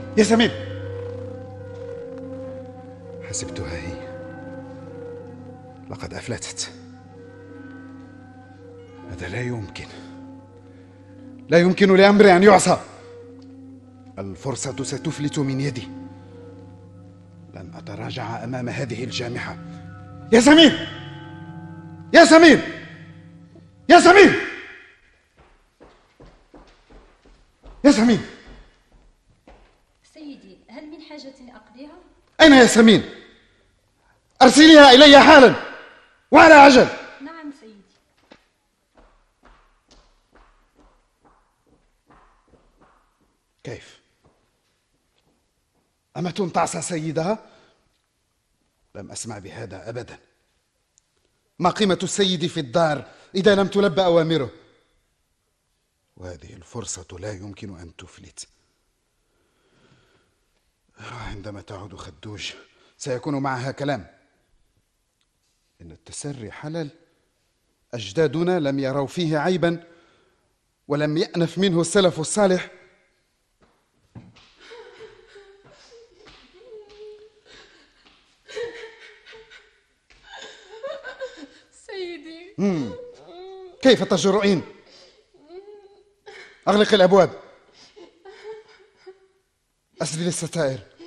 يا سمير، حسبتها هي، لقد أفلتت. هذا لا يمكن، لا يمكن لأمري أن يعصى. الفرصة ستفلت من يدي، لن أتراجع أمام هذه الجامحة. يا سمير، يا سمير، يا سمير، يا سمير. سيدي، هل من حاجة أقضيها؟ أين ياسمين؟ أرسليها إلي حالا وعلى عجل. نعم سيدي. كيف؟ أمة تعصى سيدها؟ لم أسمع بهذا أبدا. ما قيمة السيد في الدار إذا لم تلبى أوامره؟ وهذه الفرصة لا يمكن أن تفلت. عندما تعود خدوج سيكون معها كلام. إن التسري حلال، أجدادنا لم يروا فيه عيبا، ولم يأنف منه السلف الصالح. سيدي. كيف تجرؤين؟ أغلق الأبواب، أسدل الستائر.